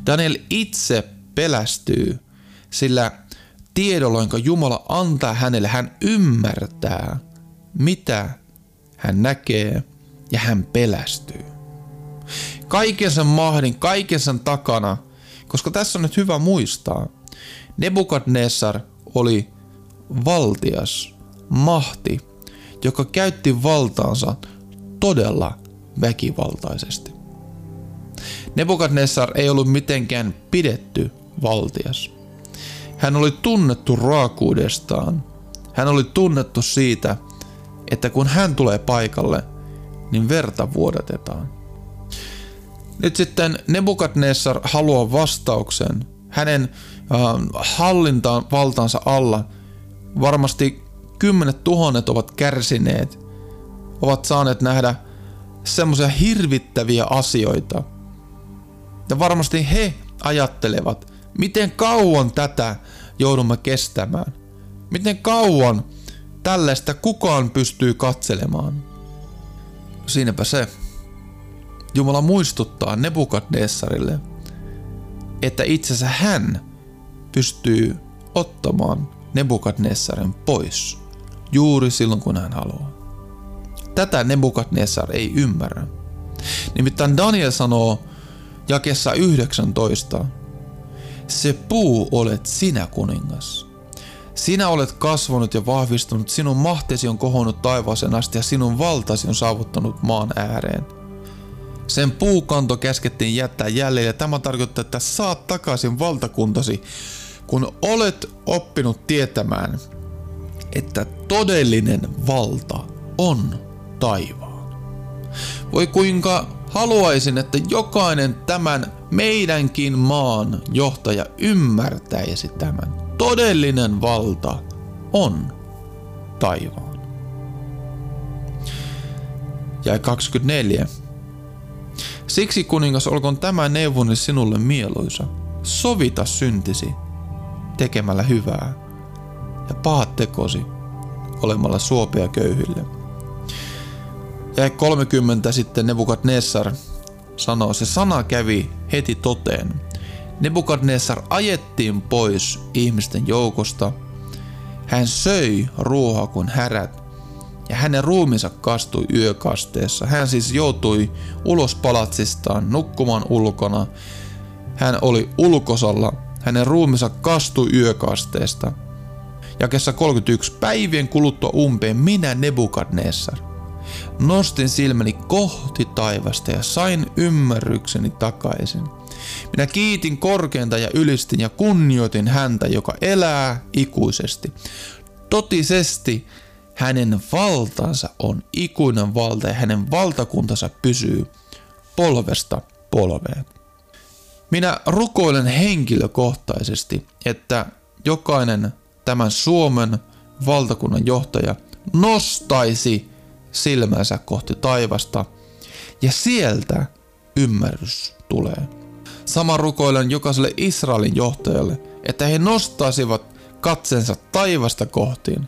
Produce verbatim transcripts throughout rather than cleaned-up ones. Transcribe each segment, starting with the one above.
Daniel itse pelästyy, sillä tiedolla, jonka Jumala antaa hänelle, hän ymmärtää, mitä hän näkee, ja hän pelästyy. Kaiken sen mahdin, kaiken sen takana, koska tässä on nyt hyvä muistaa, Nebukadnessar oli valtias mahti, joka käytti valtaansa todella väkivaltaisesti. Nebukadnessar ei ollut mitenkään pidetty valtias. Hän oli tunnettu raakuudestaan. Hän oli tunnettu siitä, että kun hän tulee paikalle, niin verta vuodatetaan. Nyt sitten Nebukadnessar haluaa vastauksen. Hänen äh, hallintaan valtaansa alla varmasti kymmenet tuhannet ovat kärsineet, ovat saaneet nähdä semmoisia hirvittäviä asioita. Ja varmasti he ajattelevat, miten kauan tätä joudumme kestämään. Miten kauan tällaista kukaan pystyy katselemaan. Siinäpä se. Jumala muistuttaa Nebukadnessarille, että itse asiassa hän pystyy ottamaan Nebukadnessarin pois juuri silloin kun hän haluaa. Tätä Nebukadnessar ei ymmärrä. Nimittäin Daniel sanoo jakeessa yhdeksäntoista, se puu olet sinä kuningas. Sinä olet kasvanut ja vahvistunut, sinun mahtesi on kohonnut taivaaseen asti ja sinun valtasi on saavuttanut maan ääreen. Sen puukanto käskettiin jättää jäljelle ja tämä tarkoittaa, että saat takaisin valtakuntasi, kun olet oppinut tietämään, että todellinen valta on taivaan. Voi kuinka haluaisin, että jokainen tämän meidänkin maan johtaja ymmärtäisi tämän. Todellinen valta on taivaan. Jae kaksikymmentäneljä. Siksi kuningas, olkoon tämä neuvoni sinulle mieluisa. Sovita syntisi tekemällä hyvää ja pahat tekosi olemalla suopea köyhille. Ja kolmekymmentä sitten Nebukadnessar sanoo, se sana kävi heti toteen. Nebukadnessar ajettiin pois ihmisten joukosta. Hän söi ruohoa kuin härät ja hänen ruumiinsa kastui yökasteessa. Hän siis joutui ulos palatsistaan nukkumaan ulkona. Hän oli ulkosalla. Hänen ruumiinsa kastui yökasteesta. Jakeessa kolmekymmentäyksi. Päivien kuluttua umpeen minä Nebukadnessar nostin silmäni kohti taivasta ja sain ymmärrykseni takaisin. Minä kiitin korkeinta ja ylistin ja kunnioitin häntä, joka elää ikuisesti. Totisesti hänen valtansa on ikuinen valta ja hänen valtakuntansa pysyy polvesta polveen. Minä rukoilen henkilökohtaisesti, että jokainen tämän Suomen valtakunnan johtaja nostaisi silmänsä kohti taivasta ja sieltä ymmärrys tulee. Sama rukoilen jokaiselle Israelin johtajalle, että he nostaisivat katseensa taivasta kohtiin.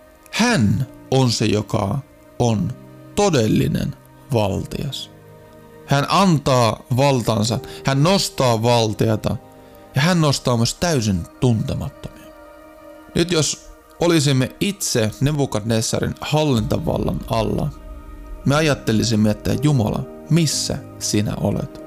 Hän on se, joka on todellinen valtias. Hän antaa valtansa, hän nostaa valtiata ja hän nostaa myös täysin tuntemattomia. Nyt jos olisimme itse Nebukadnessarin hallintavallan alla, me ajattelisimme, että Jumala, missä sinä olet?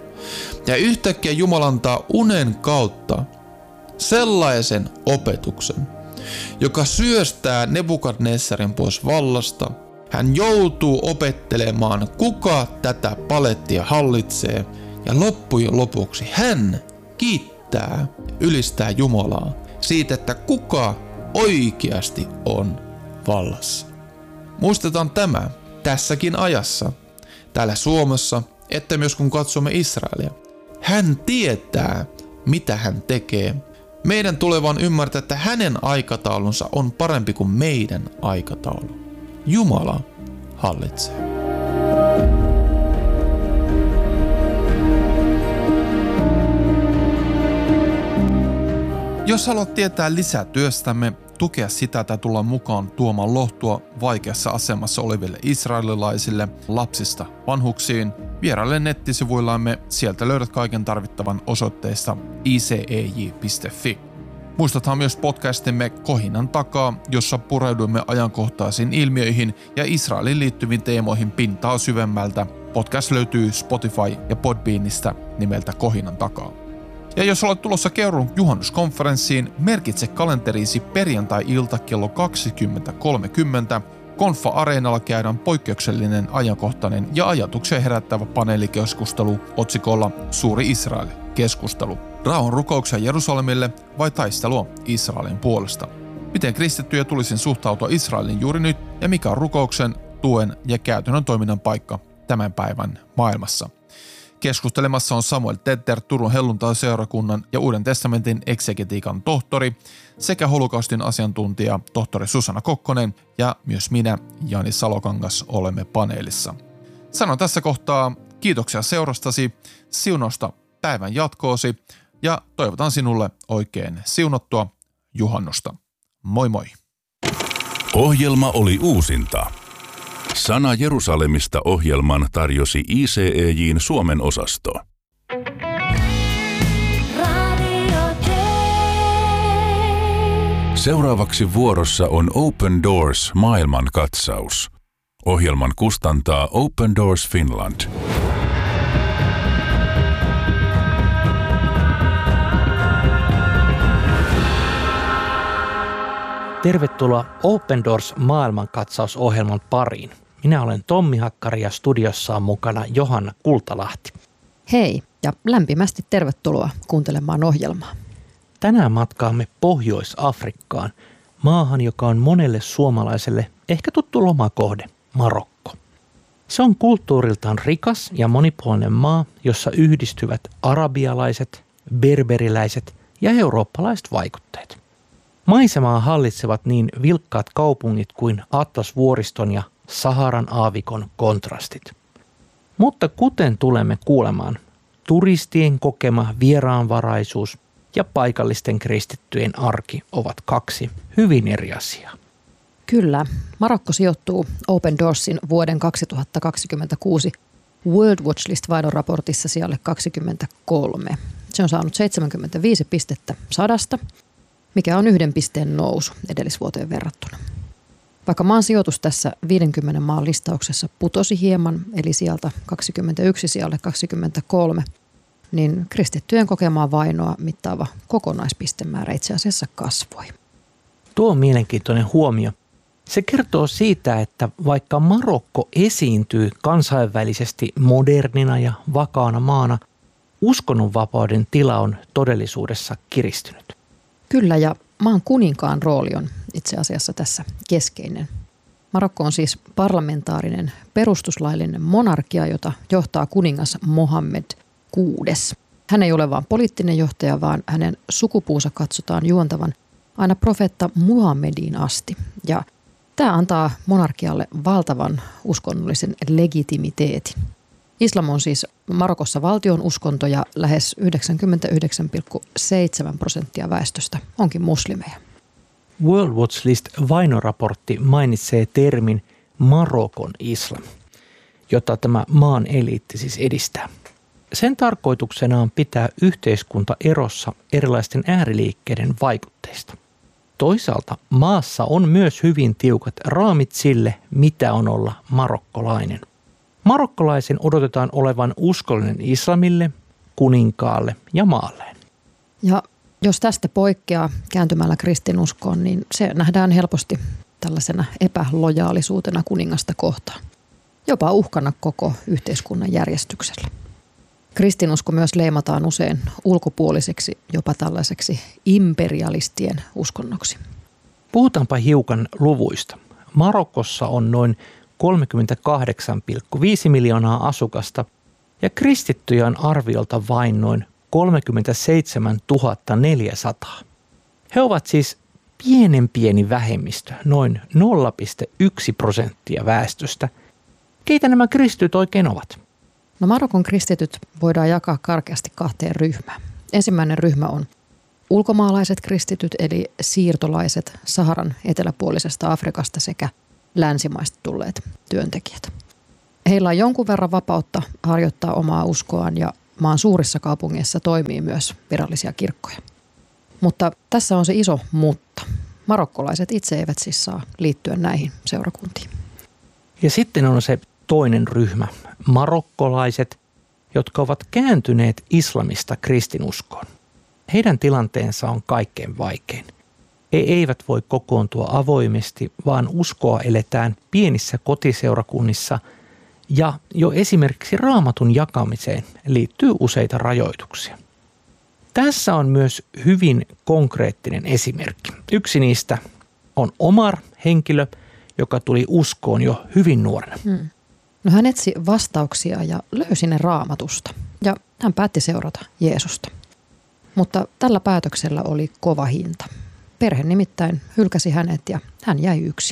Ja yhtäkkiä Jumala antaa unen kautta sellaisen opetuksen, joka syöstää Nebukadnessarin pois vallasta. Hän joutuu opettelemaan, kuka tätä palettia hallitsee, ja loppujen lopuksi hän kiittää, ylistää Jumalaa siitä, että kuka oikeasti on vallassa. Muistetaan tämä tässäkin ajassa, täällä Suomessa, että myös kun katsomme Israelia. Hän tietää, mitä hän tekee. Meidän tulee vaan ymmärtää, että hänen aikataulunsa on parempi kuin meidän aikataulu. Jumala hallitsee. Jos haluat tietää lisää työstämme, tukea sitä tai tulla mukaan tuomaan lohtua vaikeassa asemassa oleville israelilaisille lapsista vanhuksiin, vieraille nettisivuillamme, sieltä löydät kaiken tarvittavan osoitteesta i c e j piste f i. Muistathan myös podcastimme Kohinan takaa, jossa pureudumme ajankohtaisiin ilmiöihin ja Israelin liittyviin teemoihin pintaa syvemmältä. Podcast löytyy Spotify ja Podbeanista nimeltä Kohinan takaa. Ja jos olet tulossa Keurun juhannuskonferenssiin, merkitse kalenteriisi perjantai-ilta kello kaksikymmentä kolmekymmentä. Konfa-areenalla käydään poikkeuksellinen, ajankohtainen ja ajatuksia herättävä paneelikeskustelu otsikolla Suuri Israel-keskustelu. Rauhan rukouksia Jerusalemille vai taistelua Israelin puolesta? Miten kristittyjä tulisi suhtautua Israelin juuri nyt ja mikä on rukouksen, tuen ja käytännön toiminnan paikka tämän päivän maailmassa? Keskustelemassa on Samuel Tetter, Turun helluntai-seurakunnan ja Uuden testamentin eksegetiikan tohtori sekä holokaustin asiantuntija tohtori Susanna Kokkonen ja myös minä, Jani Salokangas, olemme paneelissa. Sanon tässä kohtaa kiitoksia seurastasi, siunausta päivän jatkoosi ja toivotan sinulle oikein siunattua juhannusta. Moi moi! Ohjelma oli uusinta. Sana Jerusalemista -ohjelman tarjosi I C E J:n Suomen osasto. Seuraavaksi vuorossa on Open Doors maailmankatsaus. Ohjelman kustantaa Open Doors Finland. Tervetuloa Open Doors maailmankatsausohjelman pariin. Minä olen Tommi Hakkari ja studiossa on mukana Johanna Kultalahti. Hei ja lämpimästi tervetuloa kuuntelemaan ohjelmaa. Tänään matkaamme Pohjois-Afrikkaan, maahan, joka on monelle suomalaiselle ehkä tuttu lomakohde, Marokko. Se on kulttuuriltaan rikas ja monipuolinen maa, jossa yhdistyvät arabialaiset, berberiläiset ja eurooppalaiset vaikutteet. Maisemaa hallitsevat niin vilkkaat kaupungit kuin Atlasvuoriston ja Saharan aavikon kontrastit. Mutta kuten tulemme kuulemaan, turistien kokema vieraanvaraisuus ja paikallisten kristittyjen arki ovat kaksi hyvin eri asiaa. Kyllä, Marokko sijoittuu Open Doorsin vuoden kaksituhattakaksikymmentäkuusi World Watch List-vaihdoraportissa sijalle kaksikymmentäkolme. Se on saanut seitsemänkymmentäviisi pistettä sadasta, mikä on yhden pisteen nousu edellisvuoteen verrattuna. Vaikka maan sijoitus tässä viidenkymmenen maan listauksessa putosi hieman, eli sieltä kaksikymmentäyksi sijalle kaksikymmentäkolme, niin kristittyjen kokemaa vainoa mittaava kokonaispistemäärä itse asiassa kasvoi. Tuo on mielenkiintoinen huomio. Se kertoo siitä, että vaikka Marokko esiintyy kansainvälisesti modernina ja vakaana maana, uskonnonvapauden tila on todellisuudessa kiristynyt. Kyllä, ja maan kuninkaan rooli on itse asiassa tässä keskeinen. Marokko on siis parlamentaarinen perustuslaillinen monarkia, jota johtaa kuningas Mohammed kuudes. Hän ei ole vain poliittinen johtaja, vaan hänen sukupuunsa katsotaan juontavan aina profeetta Muhammediin asti. Ja tämä antaa monarkialle valtavan uskonnollisen legitimiteetin. Islam on siis Marokossa valtion uskonto ja lähes yhdeksänkymmentäyhdeksän pilkku seitsemän prosenttia väestöstä onkin muslimeja. World Watch List-vainoraportti mainitsee termin Marokon islam, jota tämä maan eliitti siis edistää. Sen tarkoituksena on pitää yhteiskunta erossa erilaisten ääriliikkeiden vaikutteista. Toisaalta maassa on myös hyvin tiukat raamit sille, mitä on olla marokkolainen. Marokkolaisen odotetaan olevan uskollinen islamille, kuninkaalle ja maalleen. Ja jos tästä poikkeaa kääntymällä kristinuskoon, niin se nähdään helposti tällaisena epälojaalisuutena kuningasta kohtaan. Jopa uhkana koko yhteiskunnan järjestykselle. Kristinusko myös leimataan usein ulkopuoliseksi, jopa tällaiseksi imperialistien uskonnoksi. Puhutaanpa hiukan luvuista. Marokossa on noin kolmekymmentäkahdeksan pilkku viisi miljoonaa asukasta ja kristittyjä on arviolta vain noin kolmekymmentäseitsemäntuhatta neljäsataa. He ovat siis pienen pieni vähemmistö, noin nolla pilkku yksi prosenttia väestöstä. Keitä nämä kristityt oikein ovat? No Marokon kristityt voidaan jakaa karkeasti kahteen ryhmään. Ensimmäinen ryhmä on ulkomaalaiset kristityt eli siirtolaiset Saharan eteläpuolisesta Afrikasta sekä länsimaista tulleet työntekijät. Heillä on jonkun verran vapautta harjoittaa omaa uskoaan ja maan suurissa kaupungeissa toimii myös virallisia kirkkoja. Mutta tässä on se iso mutta. Marokkolaiset itse eivät siis saa liittyä näihin seurakuntiin. Ja sitten on se toinen ryhmä, marokkolaiset, jotka ovat kääntyneet islamista kristinuskoon. Heidän tilanteensa on kaikkein vaikein. He eivät voi kokoontua avoimesti, vaan uskoa eletään pienissä kotiseurakunnissa ja jo esimerkiksi Raamatun jakamiseen liittyy useita rajoituksia. Tässä on myös hyvin konkreettinen esimerkki. Yksi niistä on Omar, henkilö, joka tuli uskoon jo hyvin nuorena. Hmm. No hän etsi vastauksia ja löysi ne Raamatusta ja hän päätti seurata Jeesusta. Mutta tällä päätöksellä oli kova hinta. Perhe nimittäin hylkäsi hänet ja hän jäi yksin.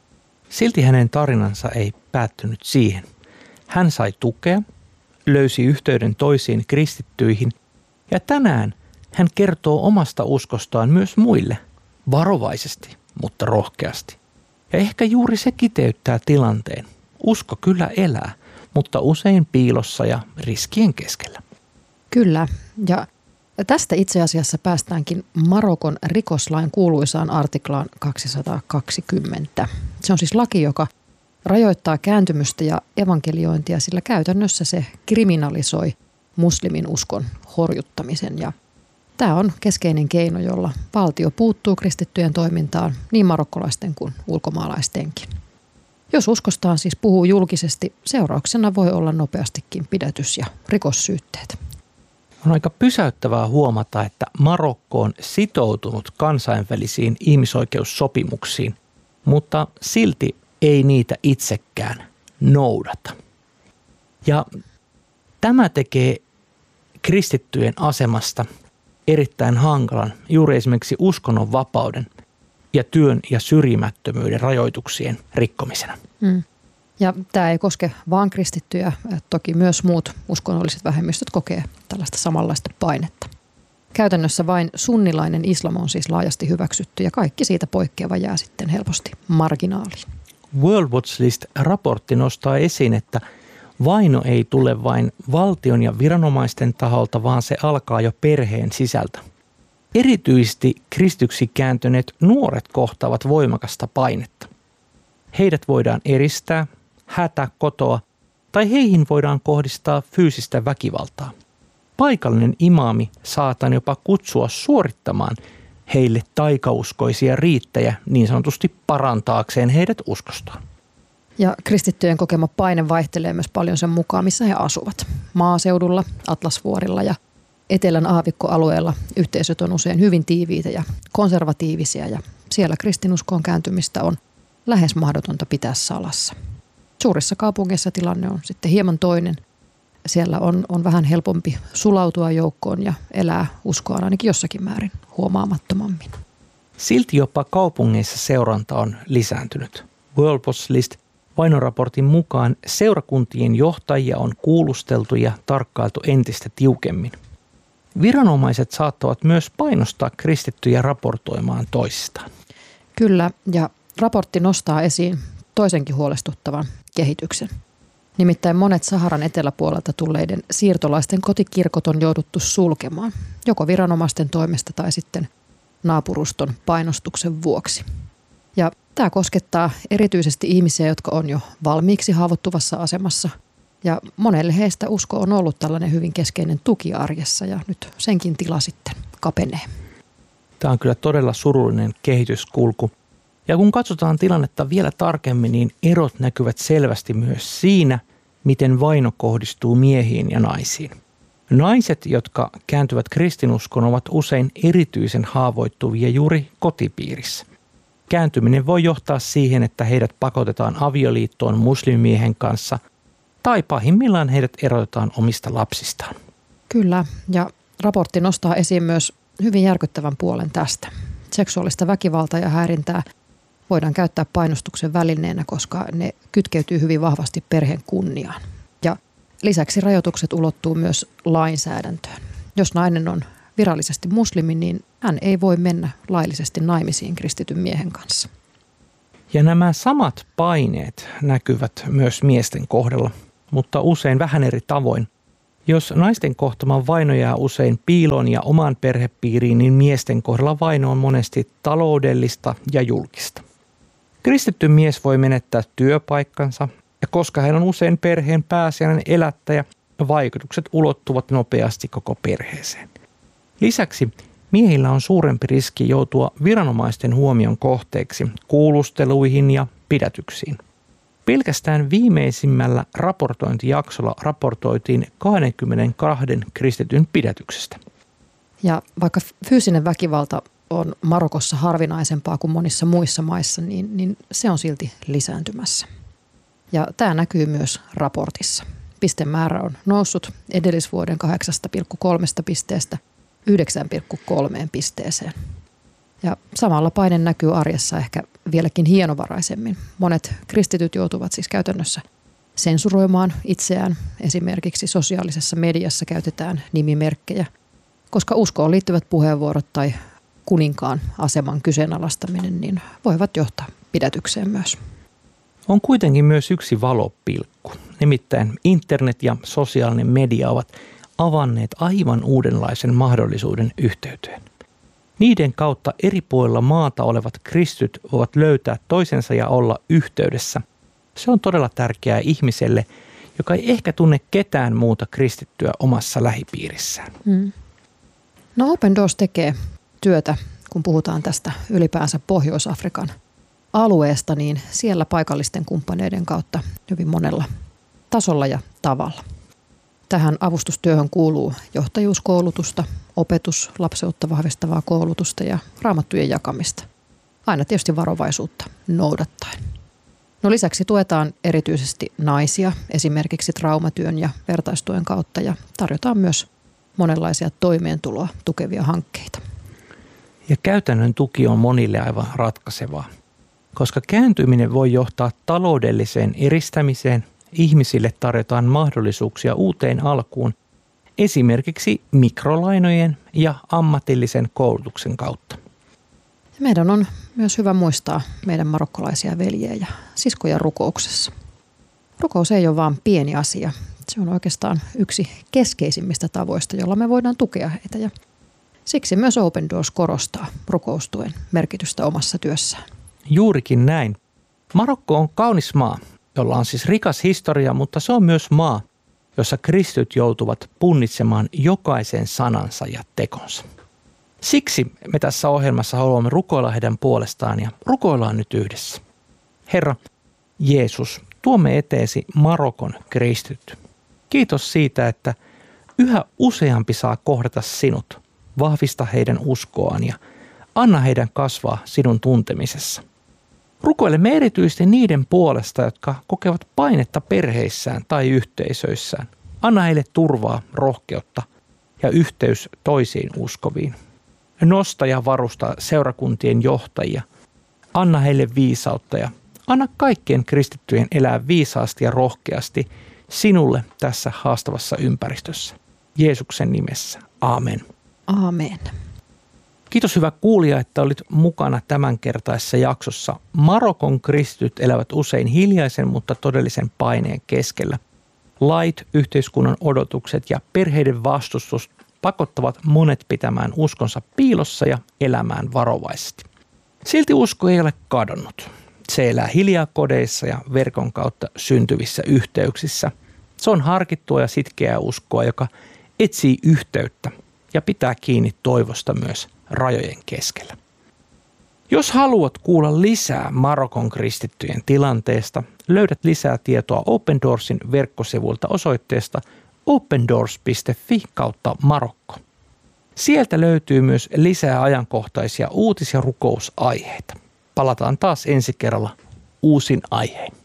Silti hänen tarinansa ei päättynyt siihen. Hän sai tukea, löysi yhteyden toisiin kristittyihin ja tänään hän kertoo omasta uskostaan myös muille, varovaisesti, mutta rohkeasti. Ja ehkä juuri se kiteyttää tilanteen. Usko kyllä elää, mutta usein piilossa ja riskien keskellä. Kyllä, ja tästä itse asiassa päästäänkin Marokon rikoslain kuuluisaan artiklaan kaksisataakaksikymmentä. Se on siis laki, joka rajoittaa kääntymystä ja evankeliointia, sillä käytännössä se kriminalisoi muslimin uskon horjuttamisen. Ja tämä on keskeinen keino, jolla valtio puuttuu kristittyjen toimintaan niin marokkolaisten kuin ulkomaalaistenkin. Jos uskostaan siis puhuu julkisesti, seurauksena voi olla nopeastikin pidätys ja rikossyytteet. On aika pysäyttävää huomata, että Marokko on sitoutunut kansainvälisiin ihmisoikeussopimuksiin, mutta silti ei niitä itsekään noudata. Ja tämä tekee kristittyjen asemasta erittäin hankalan juuri esimerkiksi uskonnonvapauden ja työn ja syrjimättömyyden rajoituksien rikkomisena. Mm. Ja tämä ei koske vain kristittyjä, toki myös muut uskonnolliset vähemmistöt kokee tällaista samanlaista painetta. Käytännössä vain sunnilainen islam on siis laajasti hyväksytty ja kaikki siitä poikkeava jää sitten helposti marginaaliin. World Watch List-raportti nostaa esiin, että vaino ei tule vain valtion ja viranomaisten taholta, vaan se alkaa jo perheen sisältä. Erityisesti kristyksi kääntyneet nuoret kohtaavat voimakasta painetta. Heidät voidaan eristää, hätää kotoa tai heihin voidaan kohdistaa fyysistä väkivaltaa. Paikallinen imaami saataan jopa kutsua suorittamaan heille taikauskoisia riittejä niin sanotusti parantaakseen heidät uskostaan. Ja kristittyjen kokema paine vaihtelee myös paljon sen mukaan, missä he asuvat. Maaseudulla, Atlasvuorilla ja etelän aavikkoalueella yhteisöt on usein hyvin tiiviitä ja konservatiivisia ja siellä kristinuskoon kääntymistä on lähes mahdotonta pitää salassa. Suurissa kaupungeissa tilanne on sitten hieman toinen. Siellä on, on vähän helpompi sulautua joukkoon ja elää uskoaan ainakin jossakin määrin huomaamattomammin. Silti jopa kaupungeissa seuranta on lisääntynyt. World Watch List vainoraportin mukaan seurakuntien johtajia on kuulusteltu ja tarkkailtu entistä tiukemmin. Viranomaiset saattavat myös painostaa kristittyjä raportoimaan toisistaan. Kyllä, ja raportti nostaa esiin toisenkin huolestuttavan kehityksen. Nimittäin monet Saharan eteläpuolelta tulleiden siirtolaisten kotikirkot on jouduttu sulkemaan, joko viranomaisten toimesta tai sitten naapuruston painostuksen vuoksi. Ja tämä koskettaa erityisesti ihmisiä, jotka on jo valmiiksi haavoittuvassa asemassa. Ja monelle heistä usko on ollut tällainen hyvin keskeinen tuki arjessa ja nyt senkin tila sitten kapenee. Tämä on kyllä todella surullinen kehityskulku. Ja kun katsotaan tilannetta vielä tarkemmin, niin erot näkyvät selvästi myös siinä, miten vaino kohdistuu miehiin ja naisiin. Naiset, jotka kääntyvät kristinuskoon, ovat usein erityisen haavoittuvia juuri kotipiirissä. Kääntyminen voi johtaa siihen, että heidät pakotetaan avioliittoon muslimiehen kanssa tai pahimmillaan heidät erotetaan omista lapsistaan. Kyllä, ja raportti nostaa esiin myös hyvin järkyttävän puolen tästä. Seksuaalista väkivaltaa ja häirintää voidaan käyttää painostuksen välineenä, koska ne kytkeytyy hyvin vahvasti perheen kunniaan. Ja lisäksi rajoitukset ulottuu myös lainsäädäntöön. Jos nainen on virallisesti muslimi, niin hän ei voi mennä laillisesti naimisiin kristityn miehen kanssa. Ja nämä samat paineet näkyvät myös miesten kohdalla, mutta usein vähän eri tavoin. Jos naisten kohtama vaino jää usein piiloon ja omaan perhepiiriin, niin miesten kohdalla vaino on monesti taloudellista ja julkista. Kristitty mies voi menettää työpaikkansa, ja koska hän on usein perheen pääasiallinen elättäjä, vaikutukset ulottuvat nopeasti koko perheeseen. Lisäksi miehillä on suurempi riski joutua viranomaisten huomion kohteeksi kuulusteluihin ja pidätyksiin. Pelkästään viimeisimmällä raportointijaksolla raportoitiin kaksikymmentäkaksi kristityn pidätyksestä. Ja vaikka fyysinen väkivalta on Marokossa harvinaisempaa kuin monissa muissa maissa, niin, niin se on silti lisääntymässä. Ja tämä näkyy myös raportissa. Pistemäärä on noussut edellisvuoden kahdeksasta pilkku kolmesta pisteestä yhdeksään pilkku kolmeen pisteeseen. Ja samalla paine näkyy arjessa ehkä vieläkin hienovaraisemmin. Monet kristityt joutuvat siis käytännössä sensuroimaan itseään. Esimerkiksi sosiaalisessa mediassa käytetään nimimerkkejä, koska uskoon liittyvät puheenvuorot tai kuninkaan aseman kyseenalaistaminen niin voivat johtaa pidätykseen myös. On kuitenkin myös yksi valopilkku. Nimittäin internet ja sosiaalinen media ovat avanneet aivan uudenlaisen mahdollisuuden yhteyteen. Niiden kautta eri puolilla maata olevat kristityt voivat löytää toisensa ja olla yhteydessä. Se on todella tärkeää ihmiselle, joka ei ehkä tunne ketään muuta kristittyä omassa lähipiirissään. Mm. No Open Doors tekee työtä, kun puhutaan tästä ylipäänsä Pohjois-Afrikan alueesta, niin siellä paikallisten kumppaneiden kautta hyvin monella tasolla ja tavalla. Tähän avustustyöhön kuuluu johtajuuskoulutusta, opetus, lapseutta vahvistavaa koulutusta ja raamattujen jakamista. Aina tietysti varovaisuutta noudattaen. No lisäksi tuetaan erityisesti naisia esimerkiksi traumatyön ja vertaistuen kautta ja tarjotaan myös monenlaisia toimeentuloa tukevia hankkeita. Ja käytännön tuki on monille aivan ratkaisevaa, koska kääntyminen voi johtaa taloudelliseen eristämiseen. Ihmisille tarjotaan mahdollisuuksia uuteen alkuun esimerkiksi mikrolainojen ja ammatillisen koulutuksen kautta. Meidän on myös hyvä muistaa meidän marokkolaisia veljejä ja siskoja rukouksessa. Rukous ei ole vain pieni asia. Se on oikeastaan yksi keskeisimmistä tavoista, jolla me voidaan tukea heitä. Ja siksi myös Open Doors korostaa rukoustuen merkitystä omassa työssään. Juurikin näin. Marokko on kaunis maa, jolla on siis rikas historia, mutta se on myös maa, jossa kristityt joutuvat punnitsemaan jokaisen sanansa ja tekonsa. Siksi me tässä ohjelmassa haluamme rukoilla heidän puolestaan ja rukoillaan nyt yhdessä. Herra Jeesus, tuomme eteesi Marokon kristityt. Kiitos siitä, että yhä useampi saa kohdata sinut. Vahvista heidän uskoaan ja anna heidän kasvaa sinun tuntemisessa. Rukoilemme erityisesti niiden puolesta, jotka kokevat painetta perheissään tai yhteisöissään. Anna heille turvaa, rohkeutta ja yhteys toisiin uskoviin. Nosta ja varusta seurakuntien johtajia. Anna heille viisautta ja anna kaikkien kristittyjen elää viisaasti ja rohkeasti sinulle tässä haastavassa ympäristössä. Jeesuksen nimessä. Aamen. Aamen. Kiitos hyvä kuulija, että olit mukana tämänkertaisessa jaksossa. Marokon kristityt elävät usein hiljaisen, mutta todellisen paineen keskellä. Lait, yhteiskunnan odotukset ja perheiden vastustus pakottavat monet pitämään uskonsa piilossa ja elämään varovaisesti. Silti usko ei ole kadonnut. Se elää hiljaa kodeissa ja verkon kautta syntyvissä yhteyksissä. Se on harkittua ja sitkeää uskoa, joka etsii yhteyttä ja pitää kiinni toivosta myös rajojen keskellä. Jos haluat kuulla lisää Marokon kristittyjen tilanteesta, löydät lisää tietoa Open Doorsin verkkosivuilta osoitteesta opendoors piste fi kautta Marokko. Sieltä löytyy myös lisää ajankohtaisia uutis- ja rukousaiheita. Palataan taas ensi kerralla uusin aiheen.